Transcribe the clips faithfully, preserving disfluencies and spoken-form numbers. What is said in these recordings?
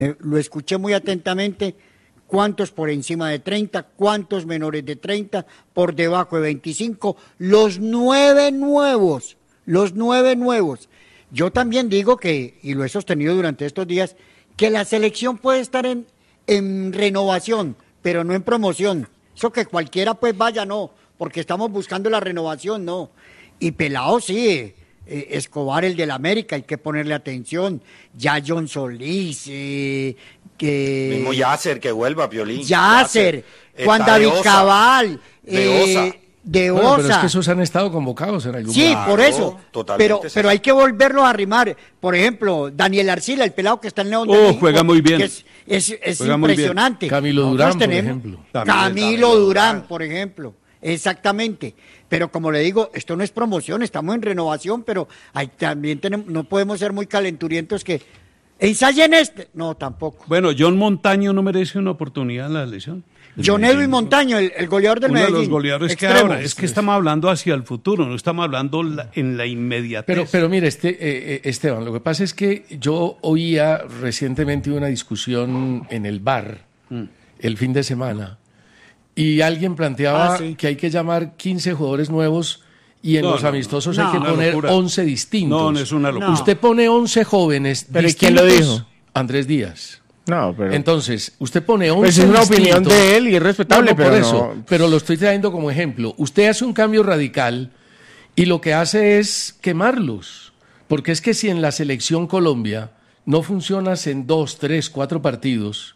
Eh, lo escuché muy atentamente. ¿Cuántos por encima de treinta? ¿Cuántos menores de treinta? ¿Por debajo de veinticinco? Los nueve nuevos, los nueve nuevos. Yo también digo que, y lo he sostenido durante estos días, que la selección puede estar en, en renovación, pero no en promoción. Eso que cualquiera pues vaya, no, porque estamos buscando la renovación, no. Y Pelao sí, eh, Escobar, el del América, hay que ponerle atención. Ya John Solís, eh, que... Mismo Yasser, que vuelva, Piolín. Yasser, Juan David Cabal, de eh, Osa. de Bueno, Osa. pero es que esos han estado convocados en algún Sí, momento. por eso. Totalmente Pero, es eso. pero hay que volverlos a arrimar. Por ejemplo, Daniel Arcila, el pelado que está en León de Oh, México, juega muy bien. que Es, es, es Juega muy bien. impresionante. Camilo Nosotros Durán, por tenemos- ejemplo. También, Camilo Camilo Durán, Durán. por ejemplo. Exactamente. Pero como le digo, esto no es promoción, estamos en renovación, pero hay, también tenemos, no podemos ser muy calenturientos que ensayen este. No, tampoco. Bueno, John Montaño no merece una oportunidad en la selección. John Edwin Montaño, el, el goleador del Uno de Medellín. los goleadores que extremo. ahora. Es que estamos hablando hacia el futuro, no estamos hablando la- en la inmediatez. Pero, pero mire, este, eh, eh, Esteban, lo que pasa es que yo oía recientemente una discusión en el bar el fin de semana y alguien planteaba Ah, sí. que hay que llamar quince jugadores nuevos y en No, los no, amistosos no. hay que No, una poner locura. once distintos. No, no es una locura. No. Usted pone once jóvenes ¿Pero y distintos. quién lo dijo? Andrés Díaz. No, pero... Entonces, usted pone once Pues es una opinión distintos. de él y es respetable, No, no, pero por no- eso, pero lo estoy trayendo como ejemplo. Usted hace un cambio radical y lo que hace es quemarlos. Porque es que si en la selección Colombia no funcionas en dos, tres, cuatro partidos,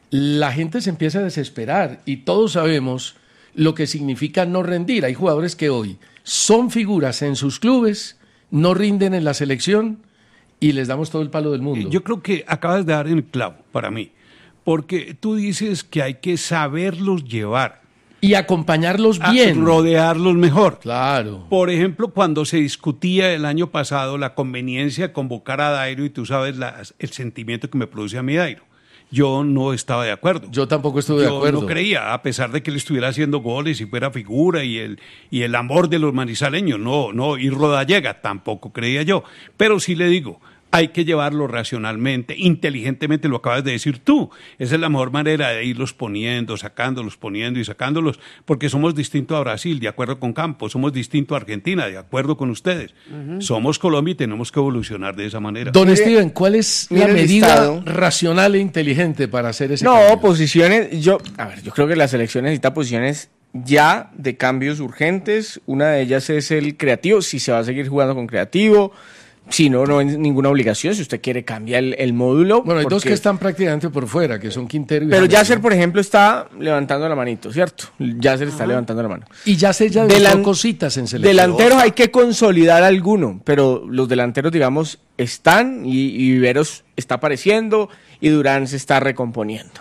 la gente se empieza a desesperar y todos sabemos lo que significa no rendir. Hay jugadores que hoy son figuras en sus clubes, no rinden en la selección y les damos todo el palo del mundo. Yo creo que acabas de dar en el clavo para mí, porque tú dices que hay que saberlos llevar, Y acompañarlos a bien. rodearlos mejor. Claro. Por ejemplo, cuando se discutía el año pasado la conveniencia de convocar a Dairo, y tú sabes la- el sentimiento que me produce a mí Dairo, yo no estaba de acuerdo. Yo tampoco estuve de Yo acuerdo. no creía, a pesar de que él estuviera haciendo goles y fuera figura y el, y el amor de los manizaleños, no, no, y Rodallega, tampoco creía yo. Pero sí le digo, hay que llevarlo racionalmente, inteligentemente, lo acabas de decir tú. Esa es la mejor manera de irlos poniendo, sacándolos, poniendo y sacándolos, porque somos distintos a Brasil, de acuerdo con Campos, somos distintos a Argentina, de acuerdo con ustedes. Somos Colombia y tenemos que evolucionar de esa manera. Don Steven, ¿cuál es mire la el medida listado. racional e inteligente para hacer ese No, cambio? posiciones, yo, a ver, yo creo que la selección necesita posiciones ya de cambios urgentes. Una de ellas es el creativo, si se va a seguir jugando con creativo, si no, no hay ninguna obligación, si usted quiere cambiar el, el módulo. Bueno, hay dos porque- que están prácticamente por fuera, que son Quintero y Pero James, Yasser, ¿no? por ejemplo, está levantando la manito, ¿cierto? Yasser está levantando la mano. Y Yasser ya Delan- demostró cositas en selección. Delanteros hay que consolidar alguno, pero los delanteros, digamos, están y, y Viveros está apareciendo y Durán se está recomponiendo.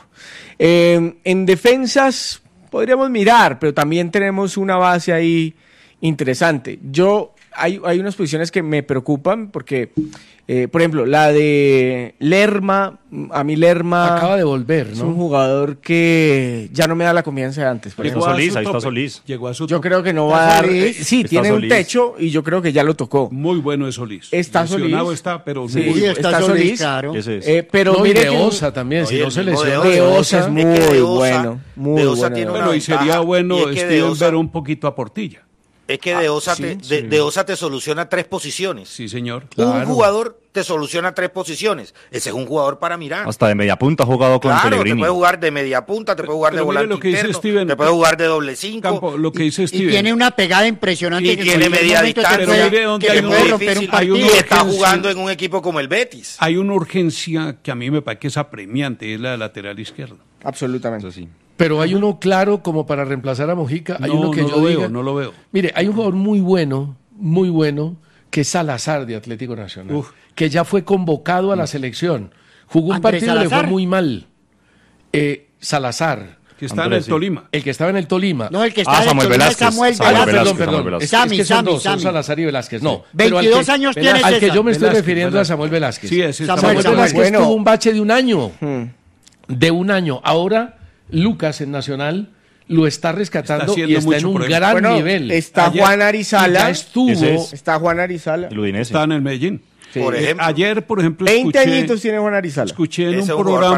Eh, en defensas podríamos mirar, pero también tenemos una base ahí interesante. Yo hay, hay unas posiciones que me preocupan porque, eh, por ejemplo, la de Lerma, a mí Lerma Acaba de volver, es un ¿no? jugador que ya no me da la confianza de antes. por Ahí está ejemplo. Llegó a Solís, su ahí está tope. Solís. Llegó a su Yo tope. creo que no va a dar. Solís. eh, sí, Está tiene Solís. un techo y yo creo que ya lo tocó. Muy bueno es Solís. Está Lesionado Solís. está, pero Sí. muy Sí, bueno. está, está Solís, Solís. claro. Ese es. Eh, pero No, y mire de que Osa también, Oye, si no el se mismo lesiona. de De Osa. Osa es Es muy que de Osa- bueno, muy de Osa bueno. tiene una Bueno, y sería ventaja, bueno, y es que de Steven, Osa- ver un poquito a Portilla. Es que de Osa, sí, te, sí. de, de Osa te soluciona tres posiciones. Sí, señor. Un Claro. jugador te soluciona tres posiciones. Ese es un jugador para mirar. Hasta de media punta ha jugado con Claro, te Pellegrini. puede jugar de media punta, te puede jugar pero de mire volante lo que dice interno, Steven. te puede jugar de doble cinco. Campo, lo que dice Y Steven. tiene una pegada impresionante. Y que tiene en cualquier media momento te distancia, puede- mire dónde que hay te un puede difícil, romper un hay partido. un y está urgencia. jugando en un equipo como el Betis. Hay una urgencia que a mí me parece que es apremiante, es la de lateral izquierdo. Absolutamente. Eso sí. Pero hay uno claro como para reemplazar a Mojica. Hay No, uno que no yo lo diga. veo, no lo veo. Mire, hay un jugador muy bueno, muy bueno, que es Salazar de Atlético Nacional, Uf. que ya fue convocado a la selección. Jugó un Andrés partido y le fue Salazar. muy mal. Eh, Salazar, Que está Andrés, en el sí. Tolima. el que estaba en el Tolima. No, el que Ah, está en el Samuel Tolima es Velázquez, Samuel Samuel Ah, Velázquez. perdón, Velázquez, perdón. Samuel Es, Velázquez. es que son Sammy, dos, son Sammy. Salazar y Velázquez. No, pero al veintidós que- años tiene al que César. yo me estoy Velázquez, refiriendo Velázquez. a Samuel Velázquez. Sí, ese Samuel, Samuel Samuel. Velázquez Bueno. tuvo un bache de un año. Hmm. De un año. Ahora, Lucas en Nacional lo está rescatando Está haciendo y está en mucho un por él. gran Bueno, nivel. está Ayer- Juan Y Arizala. ya estuvo. Ese es. Está Juan Arizala. El Udinese. Está en el Medellín. Sí. Por Eh, ejemplo. ayer, por ejemplo, veinte escuché, añitos tiene Juan Arizala. escuché en Ese un jugador programa